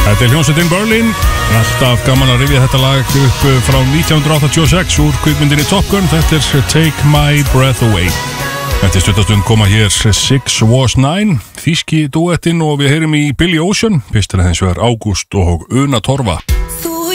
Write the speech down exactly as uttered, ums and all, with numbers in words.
Þetta er hljómsveitin Berlin. Alltaf gaman að rifja þetta lag upp frá nítján hundruð áttatíu og sex úr kvikmyndinni Top Gun. Þetta er Take My Breath Away. Þetta er stuttastund koma hér Six Was Nine, þýski duettinn, og við heyrum í Billy Ocean, pistir hins vegar Ágúst og Una Torfa.